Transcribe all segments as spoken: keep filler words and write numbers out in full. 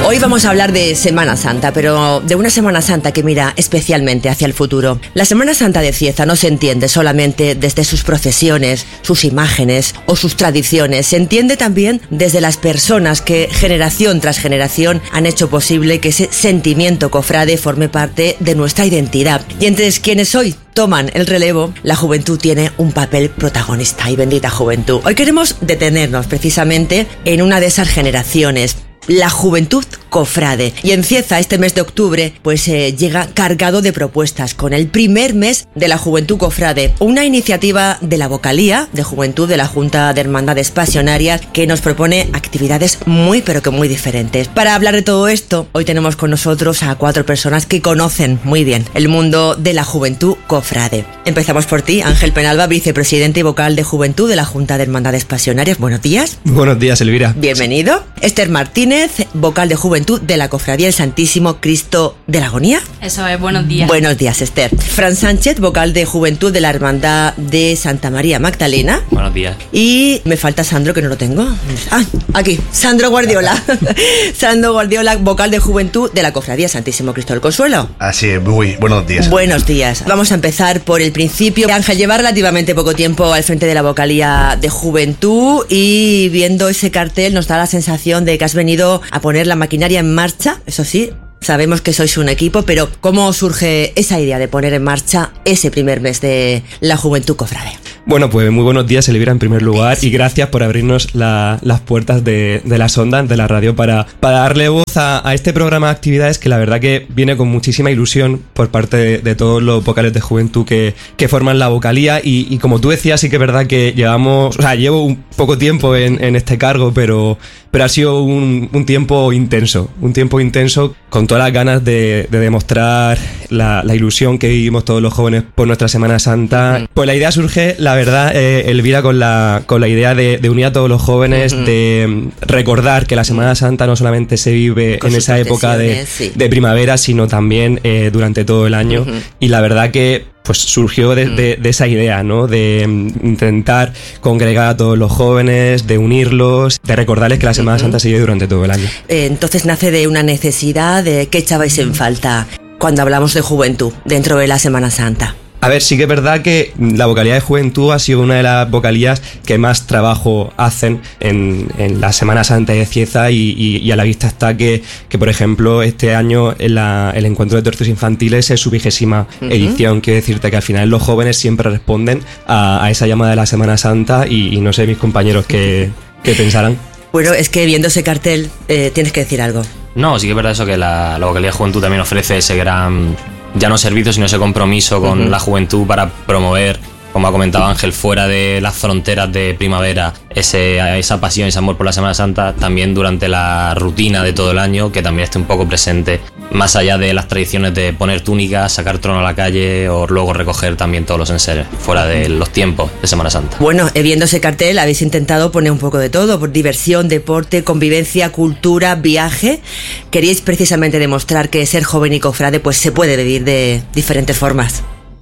Hoy vamos a hablar de Semana Santa, pero de una Semana Santa que mira especialmente hacia el futuro. La Semana Santa de Cieza no se entiende solamente desde sus procesiones, sus imágenes o sus tradiciones. Se entiende también desde las personas que generación tras generación han hecho posible que ese sentimiento cofrade forme parte de nuestra identidad. Y entre quienes hoy toman el relevo, la juventud tiene un papel protagonista. Y bendita juventud. Hoy queremos detenernos precisamente en una de esas generaciones, la juventud cofrade. Y en Cieza, este mes de octubre, pues eh, llega cargado de propuestas con el primer mes de la juventud cofrade, una iniciativa de la vocalía de juventud de la Junta de Hermandades Pasionarias que nos propone actividades muy pero que muy diferentes. Para hablar de todo esto, hoy tenemos con nosotros a cuatro personas que conocen muy bien el mundo de la juventud cofrade. Empezamos por ti, Ángel Penalba, vicepresidente y vocal de juventud de la Junta de Hermandades Pasionarias. Buenos días. Buenos días, Elvira. Bienvenido. Esther Martínez, vocal de Juventud de la Cofradía del Santísimo Cristo de la Agonía. Eso es, buenos días. Buenos días, Esther. Fran Sánchez, vocal de Juventud de la Hermandad de Santa María Magdalena. Buenos días. Y me falta Sandro, que no lo tengo. Ah, aquí, Sandro Guardiola. Sandro Guardiola, vocal de Juventud de la Cofradía Santísimo Cristo del Consuelo. Así es, muy buenos días. Buenos días. Vamos a empezar por el principio. Ángel, lleva relativamente poco tiempo al frente de la vocalía de Juventud y viendo ese cartel nos da la sensación de que has venido a poner la maquinaria en marcha. Eso sí, sabemos que sois un equipo, pero ¿cómo surge esa idea de poner en marcha ese primer mes de la juventud cofrade? Bueno, pues muy buenos días, Elvira, en primer lugar, y gracias por abrirnos la, las puertas de, de las ondas, de la radio, para, para darle voz a, a este programa de actividades que la verdad que viene con muchísima ilusión por parte de, de todos los vocales de juventud que, que forman la vocalía, y, y como tú decías, sí que es verdad que llevamos, o sea, llevo un poco tiempo en, en este cargo, pero, pero ha sido un, un tiempo intenso, un tiempo intenso con todas las ganas de, de demostrar la, la ilusión que vivimos todos los jóvenes por nuestra Semana Santa. Uh-huh. Pues la idea surge, la verdad, eh, Elvira, con la, con la idea de, de unir a todos los jóvenes, uh-huh. de recordar que la Semana Santa no solamente se vive con en esa época de, sí. de primavera, sino también eh, durante todo el año. Uh-huh. Y la verdad que pues surgió de, de, de esa idea, ¿no? De intentar congregar a todos los jóvenes, de unirlos, de recordarles que la Semana uh-huh. Santa se vive durante todo el año. Eh, entonces nace de una necesidad de qué echabais en falta cuando hablamos de juventud dentro de la Semana Santa. A ver, sí que es verdad que la vocalía de juventud ha sido una de las vocalías que más trabajo hacen en, en la Semana Santa de Cieza y, y, y a la vista está que, que por ejemplo, este año en la, el encuentro de tortos infantiles es su vigésima uh-huh. edición. Quiero decirte que al final los jóvenes siempre responden a, a esa llamada de la Semana Santa y, y no sé mis compañeros qué, qué pensarán. Bueno, es que viendo ese cartel eh, tienes que decir algo. No, sí que es verdad eso, que la, la vocalía de juventud también ofrece ese gran, ya no servicio, sino ese compromiso con uh-huh. la juventud para promover, como ha comentado Ángel, fuera de las fronteras de primavera, ese, esa pasión, ese amor por la Semana Santa, también durante la rutina de todo el año, que también esté un poco presente, más allá de las tradiciones de poner túnicas, sacar trono a la calle o luego recoger también todos los enseres, fuera de los tiempos de Semana Santa. Bueno, eh, viendo ese cartel habéis intentado poner un poco de todo, por diversión, deporte, convivencia, cultura, viaje. Queríais precisamente demostrar que ser joven y cofrade pues se puede vivir de diferentes formas.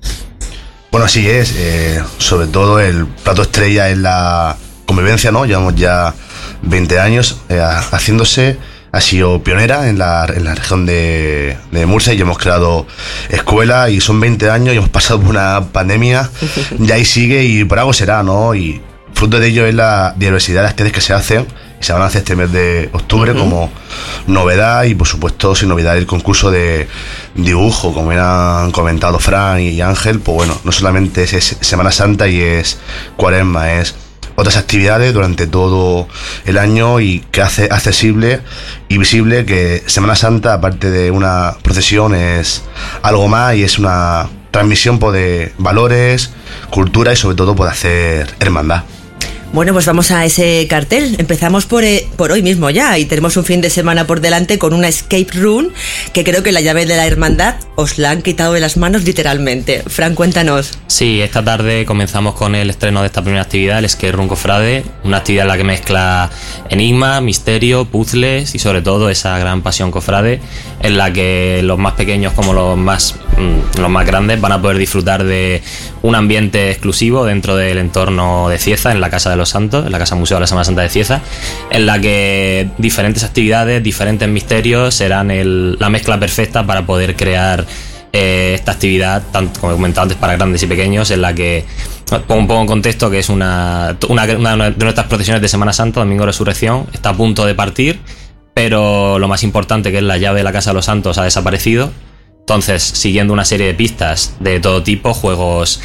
Bueno, así es, eh, sobre todo el plato estrella es la convivencia, ¿no? Llevamos ya veinte años eh, haciéndose, ha sido pionera en la, en la región de, de Murcia y hemos creado escuela y son veinte años y hemos pasado por una pandemia y ahí sigue y por algo será, ¿no? Y fruto de ello es la diversidad de actividades que se hacen y se van a hacer este mes de octubre uh-huh. como novedad y por supuesto sin novedad el concurso de dibujo, como han comentado Fran y Ángel, pues bueno, no solamente es Semana Santa y es Cuaresma, es otras actividades durante todo el año y que hace accesible y visible que Semana Santa, aparte de una procesión, es algo más y es una transmisión pues, de valores, cultura y sobre todo por hacer hermandad. Bueno, pues vamos a ese cartel. Empezamos por, eh, por hoy mismo ya y tenemos un fin de semana por delante con una escape room que creo que la llave de la hermandad os la han quitado de las manos literalmente. Fran, cuéntanos. Sí, esta tarde comenzamos con el estreno de esta primera actividad, el escape room cofrade, una actividad en la que mezcla enigma, misterio, puzzles y sobre todo esa gran pasión cofrade en la que los más pequeños como los más mmm, los más grandes, van a poder disfrutar de un ambiente exclusivo dentro del entorno de Cieza, en la Casa de los Santos, en la Casa Museo de la Semana Santa de Cieza, en la que diferentes actividades, diferentes misterios serán el, la mezcla perfecta para poder crear eh, esta actividad, tanto como he comentado antes, para grandes y pequeños, en la que pongo un poco en contexto que es una, una, una de nuestras procesiones de Semana Santa, Domingo de Resurrección, está a punto de partir, pero lo más importante, que es la llave de la Casa de los Santos, ha desaparecido. Entonces, siguiendo una serie de pistas de todo tipo, juegos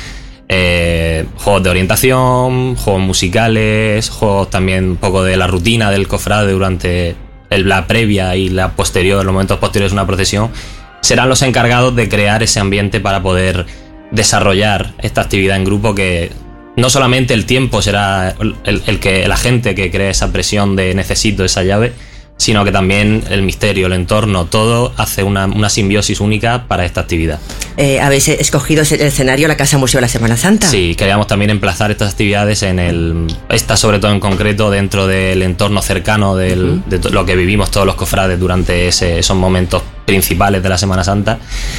eh, juegos de orientación, juegos musicales, juegos también un poco de la rutina del cofrade durante el, la previa y la posterior, los momentos posteriores de una procesión, serán los encargados de crear ese ambiente para poder desarrollar esta actividad en grupo, que no solamente el tiempo será el, el que la gente que cree esa presión de necesito esa llave, sino que también el misterio, el entorno, todo hace una, una simbiosis única para esta actividad. Eh, ¿Habéis escogido el escenario, la Casa Museo de la Semana Santa? Sí, queríamos también emplazar estas actividades en el... Esta sobre todo en concreto dentro del entorno cercano del, uh-huh. de to, lo que vivimos todos los cofrades durante ese, esos momentos principales de la Semana Santa,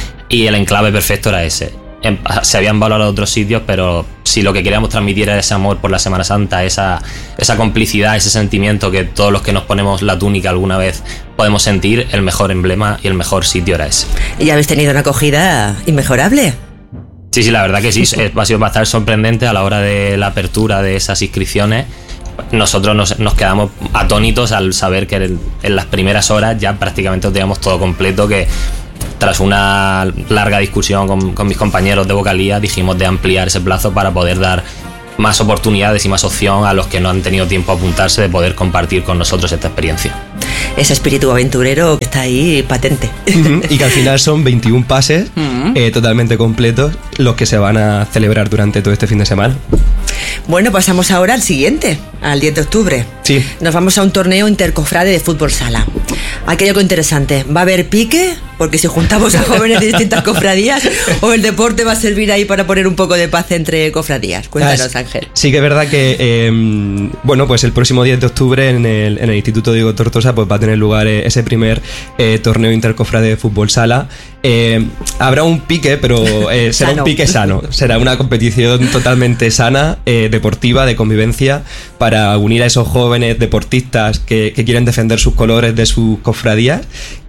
y el enclave perfecto era ese. Se habían valorado otros sitios, pero si lo que queríamos transmitir era ese amor por la Semana Santa, esa, esa complicidad, ese sentimiento que todos los que nos ponemos la túnica alguna vez podemos sentir, el mejor emblema y el mejor sitio era ese. ¿Y habéis tenido una acogida inmejorable? Sí, sí, la verdad que sí, va a ser bastante sorprendente a la hora de la apertura de esas inscripciones. Nosotros nos, nos quedamos atónitos al saber que en, en las primeras horas ya prácticamente lo teníamos todo completo, que tras una larga discusión con, con mis compañeros de vocalía dijimos de ampliar ese plazo para poder dar más oportunidades y más opción a los que no han tenido tiempo a apuntarse, de poder compartir con nosotros esta experiencia. Ese espíritu aventurero está ahí patente. Uh-huh. Y que al final son veintiún pases uh-huh. eh, totalmente completos los que se van a celebrar durante todo este fin de semana. Bueno, pasamos ahora al siguiente, al diez de octubre. Sí. Nos vamos a un torneo intercofrade de fútbol sala. Aquí hay algo interesante. ¿Va a haber pique? Porque si juntamos a jóvenes de distintas cofradías, o el deporte va a servir ahí para poner un poco de paz entre cofradías. Cuéntanos, Ángel. Sí que es verdad que, eh, bueno, pues el próximo diez de octubre en el, en el Instituto Diego Tortosa pues va a tener lugar ese primer eh, torneo intercofrade de fútbol sala. Eh, habrá un pique, pero eh, será un pique sano. Será una competición totalmente sana, eh, deportiva, de convivencia, para unir a esos jóvenes deportistas que, que quieren defender sus colores de sus cofradías,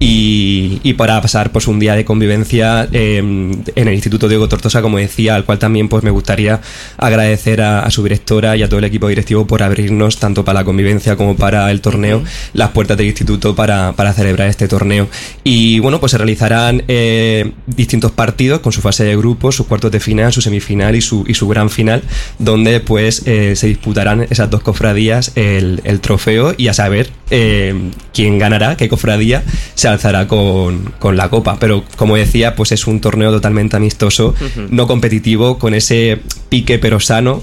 y, y para pasar pues un día de convivencia eh, en el Instituto Diego Tortosa, como decía, al cual también pues me gustaría agradecer a, a su directora y a todo el equipo directivo por abrirnos tanto para la convivencia como para el torneo uh-huh. las puertas del instituto para, para celebrar este torneo. Y bueno, pues se realizarán eh, distintos partidos con su fase de grupos, sus cuartos de final, su semifinal y su, y su gran final, donde pues eh, se disputarán esas dos cofradías el, el trofeo, y a saber eh, quién ganará, qué cofradía se alzará con, con la copa. Pero como decía, pues es un torneo totalmente amistoso, uh-huh. no competitivo, con ese pique pero sano,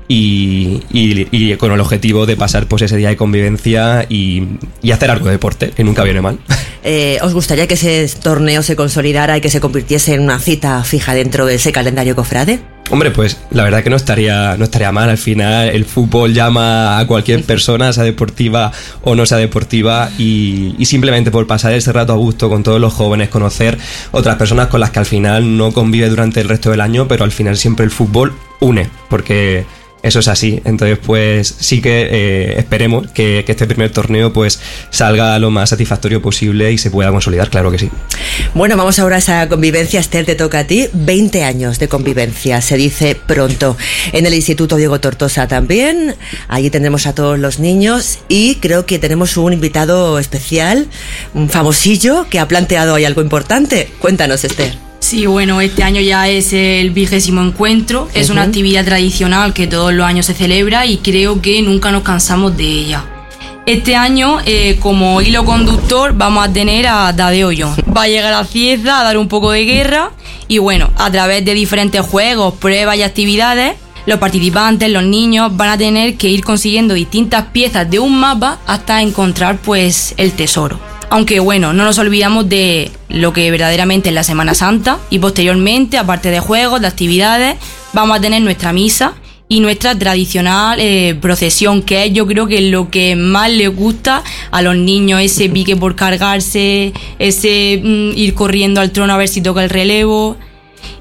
y, y, y con el objetivo de pasar pues ese día de convivencia y, y hacer algo de deporte, que nunca viene mal. Eh, ¿Os gustaría que ese torneo se consolidara y que se convirtiese en una cita fija dentro de ese calendario cofrade? Hombre, pues la verdad que no estaría, no estaría mal. Al final el fútbol llama a cualquier persona, sea deportiva o no sea deportiva, y, y simplemente por pasar ese rato a gusto con todos los jóvenes, conocer otras personas con las que al final no convive durante el resto del año, pero al final siempre el fútbol une, porque eso es así. Entonces pues sí que eh, esperemos que, que este primer torneo pues salga lo más satisfactorio posible y se pueda consolidar, claro que sí. Bueno, vamos ahora a esa convivencia. Esther, te toca a ti. veinte años de convivencia, se dice pronto. En el Instituto Diego Tortosa también. Allí tendremos a todos los niños, y creo que tenemos un invitado especial, un famosillo, que ha planteado ahí algo importante. Cuéntanos, Esther. Sí, bueno, este año ya es el vigésimo encuentro. Es uh-huh. una actividad tradicional que todos los años se celebra, y creo que nunca nos cansamos de ella. Este año, eh, como hilo conductor, vamos a tener a Tadeo Ollón. Va a llegar a Cieza a dar un poco de guerra, y bueno, a través de diferentes juegos, pruebas y actividades, los participantes, los niños, van a tener que ir consiguiendo distintas piezas de un mapa hasta encontrar pues el tesoro. Aunque bueno, no nos olvidamos de lo que verdaderamente es la Semana Santa, y posteriormente, aparte de juegos, de actividades, vamos a tener nuestra misa y nuestra tradicional eh, procesión, que es, yo creo que lo que más les gusta a los niños, ese pique por cargarse, ese mm, ir corriendo al trono a ver si toca el relevo.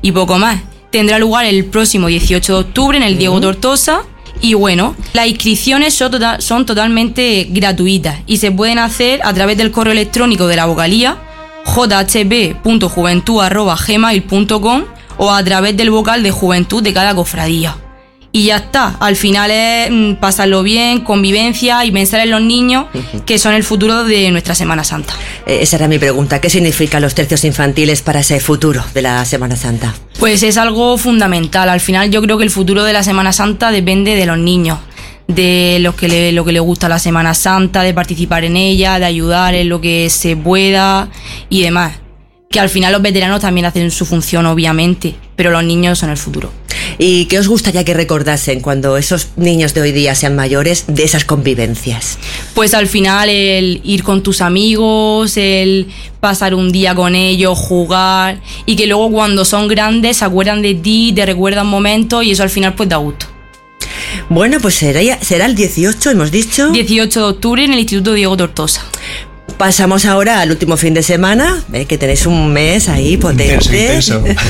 y poco más. Tendrá lugar el próximo dieciocho de octubre en el Diego uh-huh. Tortosa. Y bueno, las inscripciones son, total, son totalmente gratuitas y se pueden hacer a través del correo electrónico de la vocalía j h b punto juventud arroba gmail punto com o a través del vocal de juventud de cada cofradía. Y ya está, al final es mm, pasarlo bien, convivencia y pensar en los niños que son el futuro de nuestra Semana Santa. Eh, esa era mi pregunta, ¿qué significan los tercios infantiles para ese futuro de la Semana Santa? Pues es algo fundamental, al final yo creo que el futuro de la Semana Santa depende de los niños, de lo que le, lo que les gusta la Semana Santa, de participar en ella, de ayudar en lo que se pueda y demás. Que al final los veteranos también hacen su función, obviamente, pero los niños son el futuro. ¿Y qué os gustaría que recordasen cuando esos niños de hoy día sean mayores de esas convivencias? Pues al final el ir con tus amigos, el pasar un día con ellos, jugar y que luego cuando son grandes se acuerdan de ti, te recuerdan momentos y eso al final pues da gusto. Bueno, pues será, será el dieciocho, hemos dicho. dieciocho de octubre en el Instituto Diego Tortosa. Pasamos ahora al último fin de semana, ¿eh? Que tenéis un mes ahí potente. Intenso, intenso.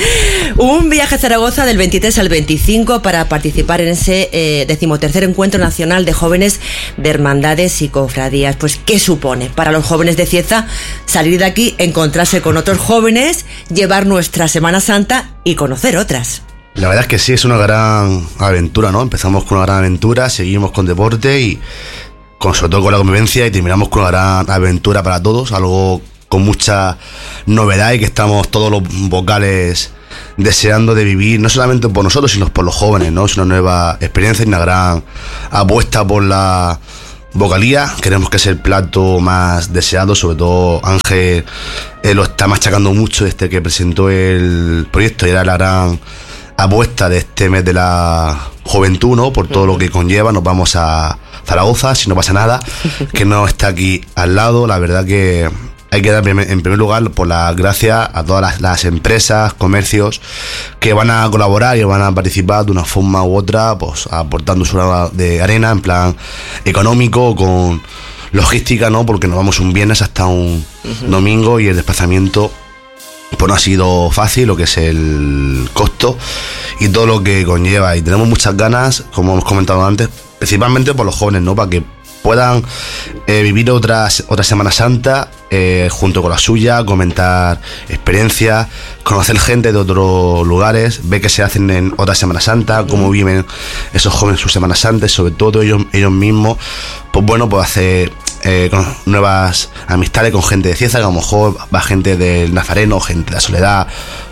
Un viaje a Zaragoza del veintitrés al veinticinco para participar en ese eh, decimotercer Encuentro Nacional de Jóvenes de Hermandades y Cofradías. Pues, ¿qué supone para los jóvenes de Cieza salir de aquí, encontrarse con otros jóvenes, llevar nuestra Semana Santa y conocer otras? La verdad es que sí, es una gran aventura, ¿no? Empezamos con una gran aventura, seguimos con deporte y con, sobre todo con la convivencia, y terminamos con una gran aventura para todos, algo con mucha novedad y que estamos todos los vocales deseando de vivir, no solamente por nosotros, sino por los jóvenes, ¿no? Es una nueva experiencia y una gran apuesta por la vocalía. Queremos que sea el plato más deseado, sobre todo Ángel eh, lo está machacando mucho desde que presentó el proyecto y era la gran apuesta de este mes de la juventud, ¿no? Por todo lo que conlleva. Nos vamos a Zaragoza, si no pasa nada, que no está aquí al lado. La verdad que hay que dar en primer lugar por las gracias a todas las, las empresas, comercios que van a colaborar y van a participar de una forma u otra, pues aportando su grano de arena en plan económico, con logística, ¿no? Porque nos vamos un viernes hasta un uh-huh. domingo y el desplazamiento pues no ha sido fácil, lo que es el costo y todo lo que conlleva, y tenemos muchas ganas, como hemos comentado antes, principalmente por los jóvenes, ¿no? Para que puedan eh, vivir otras otra Semana Santa eh, junto con la suya, comentar experiencias, conocer gente de otros lugares, ver qué se hacen en otra Semana Santa, cómo viven esos jóvenes su Semana Santa, y sobre todo ellos, ellos mismos, pues bueno, pues hacer eh, con nuevas amistades con gente de Cieza, que a lo mejor va gente del Nazareno, gente de la Soledad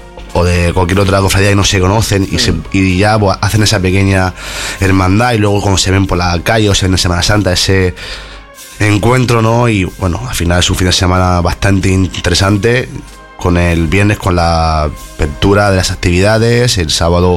o de cualquier otra cofradía que no se conocen y, se, y ya pues, hacen esa pequeña hermandad, y luego cuando se ven por la calle o se ven en Semana Santa ese encuentro, ¿no? Y bueno, al final es un fin de semana bastante interesante, con el viernes con la apertura de las actividades, el sábado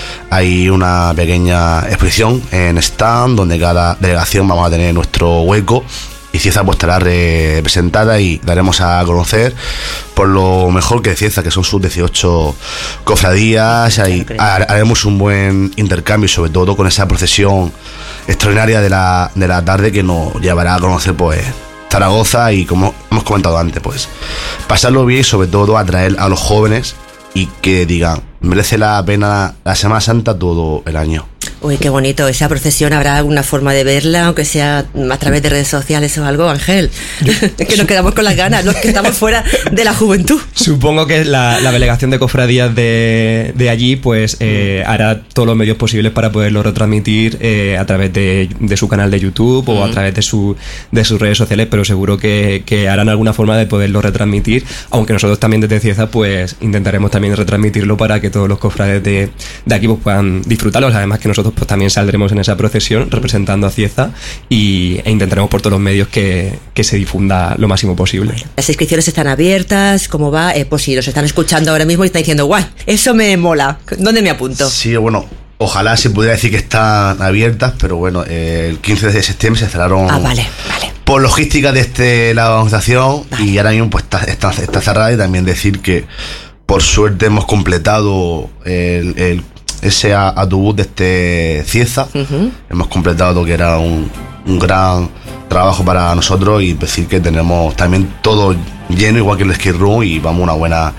hay una pequeña exposición en stand donde cada delegación vamos a tener nuestro hueco, y Cieza pues estará representada y daremos a conocer por lo mejor que Cieza, que son sus dieciocho cofradías. Ahí haremos un buen intercambio, sobre todo con esa procesión extraordinaria de la, de la tarde que nos llevará a conocer pues Zaragoza, y como hemos comentado antes, pues pasarlo bien y sobre todo atraer a los jóvenes y que digan, merece la pena la Semana Santa todo el año. Uy, qué bonito. Esa procesión, ¿habrá alguna forma de verla, aunque sea a través de redes sociales o algo, Ángel? Que nos quedamos con las ganas, los que estamos fuera de la juventud. Supongo que la, la delegación de cofradías de, de allí pues eh, hará todos los medios posibles para poderlo retransmitir eh, a través de, de su canal de YouTube o a través de, su, de sus redes sociales, pero seguro que, que harán alguna forma de poderlo retransmitir, aunque nosotros también desde Cieza pues intentaremos también retransmitirlo para que todos los cofrades de, de aquí pues, puedan disfrutarlo. Además que nosotros pues también saldremos en esa procesión representando a Cieza, y, e intentaremos por todos los medios que, que se difunda lo máximo posible. Las inscripciones están abiertas, ¿cómo va? Eh, pues si los están escuchando ahora mismo y están diciendo, guay, eso me mola, ¿dónde me apunto? Sí, bueno, ojalá se pudiera decir que están abiertas, pero bueno, eh, el quince de septiembre se cerraron. Ah, vale, vale. Por logística de este, la organización, vale. Y ahora mismo pues está, está, está cerrada, y también decir que por suerte hemos completado el, el ese autobús de este Cieza. Uh-huh. Hemos completado lo que era un, un gran trabajo para nosotros, y decir que tenemos también todo lleno, igual que el skate room, y vamos a una buena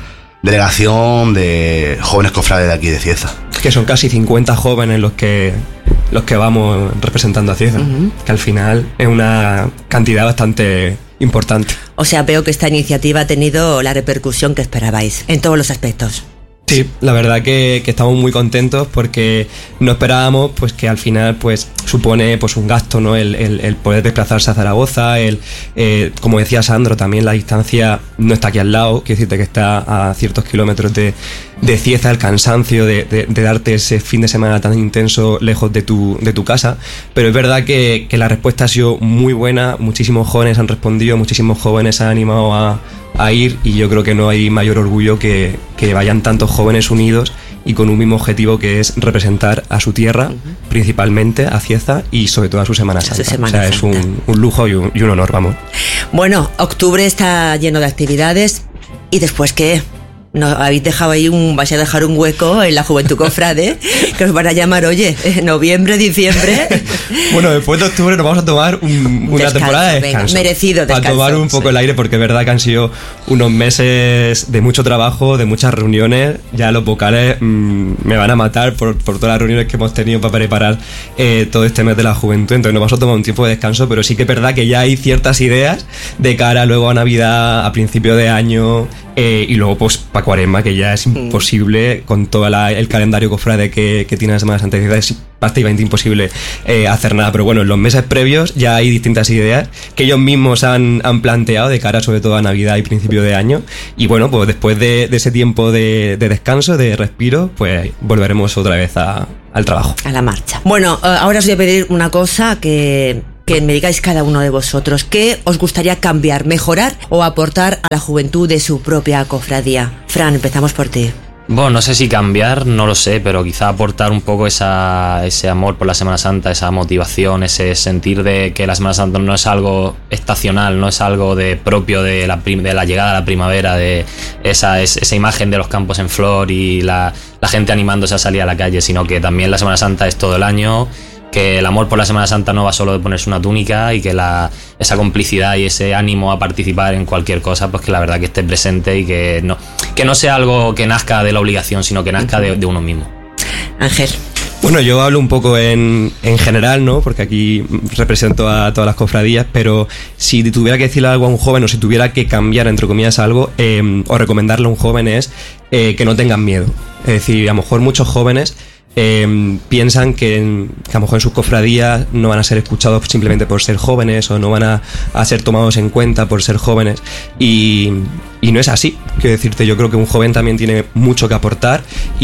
delegación de jóvenes cofrades de aquí de Cieza. Que son casi cincuenta jóvenes los que los que vamos representando a Cieza, uh-huh. que al final es una cantidad bastante importante. O sea, veo que esta iniciativa ha tenido la repercusión que esperabais en todos los aspectos. Sí, la verdad que, que estamos muy contentos porque no esperábamos pues que al final pues supone pues un gasto, ¿no? El, el, el poder desplazarse a Zaragoza, el eh, como decía Sandro, también la distancia no está aquí al lado, quiero decirte que está a ciertos kilómetros de, de Cieza, el cansancio de, de, de darte ese fin de semana tan intenso lejos de tu, de tu casa, pero es verdad que, que la respuesta ha sido muy buena, muchísimos jóvenes han respondido, muchísimos jóvenes se han animado a a ir y yo creo que no hay mayor orgullo que, que vayan tantos jóvenes unidos y con un mismo objetivo que es representar a su tierra, uh-huh. principalmente a Cieza y sobre todo a su Semana Santa. Su Semana o sea, Santa. Es un, un lujo y un, y un honor, vamos. Bueno, octubre está lleno de actividades y después ¿qué? No, habéis dejado ahí un, vais a dejar un hueco en la Juventud Cofrade, que os van a llamar, oye, noviembre, diciembre. Bueno, después de octubre nos vamos a tomar un, una descanso, temporada de descanso. Venga, merecido descanso. Para tomar un poco sí. el aire, porque es verdad que han sido unos meses de mucho trabajo, de muchas reuniones. Ya los vocales mmm, me van a matar por, por todas las reuniones que hemos tenido para preparar eh, todo este mes de la juventud. Entonces nos vamos a tomar un tiempo de descanso, pero sí que es verdad que ya hay ciertas ideas de cara luego a Navidad, a principio de año. Eh, y luego pues para Cuaresma, que ya es imposible con todo la, el calendario cofrade que, que tiene la Semana Santa, es prácticamente imposible eh, hacer nada, pero bueno, en los meses previos ya hay distintas ideas que ellos mismos han, han planteado de cara sobre todo a Navidad y principio de año, y bueno, pues después de, de ese tiempo de, de descanso, de respiro, pues volveremos otra vez a, al trabajo. A la marcha. Bueno, ahora os voy a pedir una cosa que... que me digáis cada uno de vosotros, ¿qué os gustaría cambiar, mejorar o aportar a la juventud de su propia cofradía? Fran, empezamos por ti. Bueno, no sé si cambiar, no lo sé, pero quizá aportar un poco esa, ese amor por la Semana Santa, esa motivación, ese sentir de que la Semana Santa no es algo estacional, no es algo de propio de la, de la llegada a la primavera, de esa, esa imagen de los campos en flor y la, la gente animándose a salir a la calle, sino que también la Semana Santa es todo el año, que el amor por la Semana Santa no va solo de ponerse una túnica y que la, esa complicidad y ese ánimo a participar en cualquier cosa, pues que la verdad que esté presente y que no, que no sea algo que nazca de la obligación, sino que nazca de, de uno mismo. Ángel. Bueno, yo hablo un poco en, en general, ¿no? Porque aquí represento a todas las cofradías, pero si tuviera que decirle algo a un joven o si tuviera que cambiar, entre comillas, algo, eh, o recomendarle a un joven es eh, que no tengan miedo. Es decir, a lo mejor muchos jóvenes Eh, piensan que, que a lo mejor en sus cofradías no van a ser escuchados simplemente por ser jóvenes o no van a, a ser tomados en cuenta por ser jóvenes y, y no es así. Quiero decirte, yo creo que un joven también tiene mucho que aportar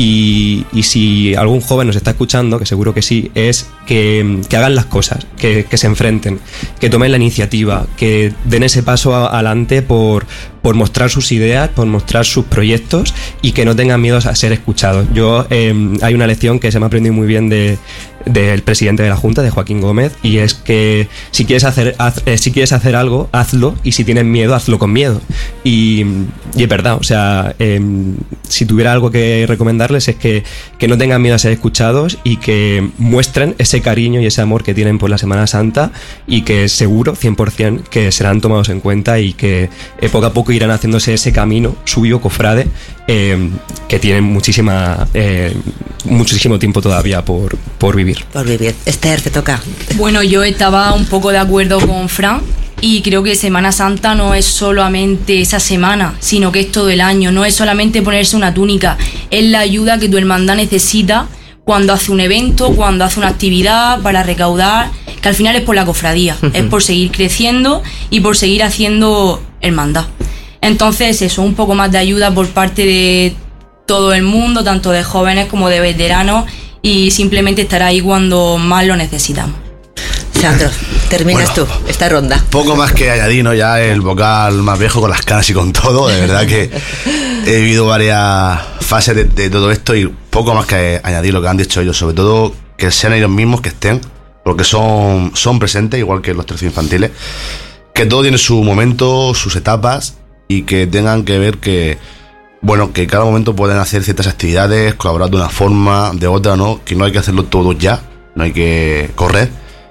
y, y si algún joven nos está escuchando, que seguro que sí, es que, que hagan las cosas, que, que se enfrenten, que tomen la iniciativa, que den ese paso adelante por, por mostrar sus ideas, por mostrar sus proyectos y que no tengan miedo a ser escuchados. Yo eh, hay una lección que se me ha aprendido muy bien de del presidente de la Junta, de Joaquín Gómez, y es que si quieres hacer haz, eh, si quieres hacer algo, hazlo, y si tienes miedo, hazlo con miedo. Y, y es verdad, o sea, eh, si tuviera algo que recomendarles es que, que no tengan miedo a ser escuchados y que muestren ese cariño y ese amor que tienen por la Semana Santa y que seguro, cien por ciento, que serán tomados en cuenta y que eh, poco a poco irán haciéndose ese camino suyo, cofrade, eh, que tienen muchísima eh, muchísimo tiempo todavía por, por vivir. Por vivir. Esther, te toca. Bueno, yo estaba un poco de acuerdo con Fran y creo que Semana Santa no es solamente esa semana, sino que es todo el año. No es solamente ponerse una túnica, es la ayuda que tu hermandad necesita cuando hace un evento, cuando hace una actividad para recaudar, que al final es por la cofradía, es por seguir creciendo y por seguir haciendo hermandad. Entonces eso, un poco más de ayuda por parte de todo el mundo, tanto de jóvenes como de veteranos, y simplemente estar ahí cuando más lo necesitamos. Sandro, terminas bueno, tú esta ronda. Poco más que añadir, ¿no? Ya el vocal más viejo con las canas y con todo. De verdad que he vivido varias fases de, de todo esto y poco más que añadir lo que han dicho ellos. Sobre todo que sean ellos mismos que estén, porque son, son presentes, igual que los tercios infantiles. Que todo tiene su momento, sus etapas y que tengan que ver que... Bueno, que cada momento pueden hacer ciertas actividades, colaborar de una forma, de otra, ¿no? Que no hay que hacerlo todo ya, no hay que correr.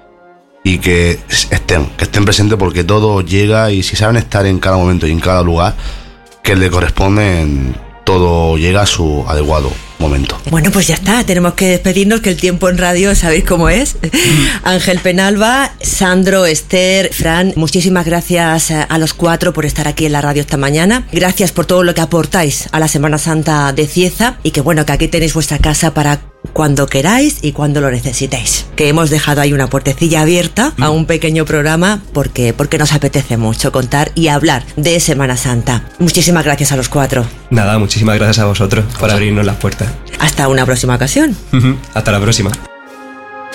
Y que estén, que estén presentes porque todo llega y si saben estar en cada momento y en cada lugar que le corresponden, todo llega a su adecuado momento. Bueno, pues ya está, tenemos que despedirnos, que el tiempo en radio sabéis cómo es. Ángel Penalba, Sandro, Esther, Fran, muchísimas gracias a los cuatro por estar aquí en la radio esta mañana. Gracias por todo lo que aportáis a la Semana Santa de Cieza, y que bueno, que aquí tenéis vuestra casa para cuando queráis y cuando lo necesitéis. Que hemos dejado ahí una puertecilla abierta a un pequeño programa porque, porque nos apetece mucho contar y hablar de Semana Santa. Muchísimas gracias a los cuatro. Nada, muchísimas gracias a vosotros por abrirnos las puertas. Hasta una próxima ocasión. Hasta la próxima.